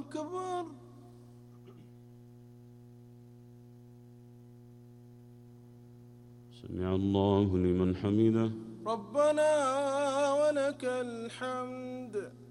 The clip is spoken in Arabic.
أكبر. سمع الله لمن حمده. ربنا ولك الحمد.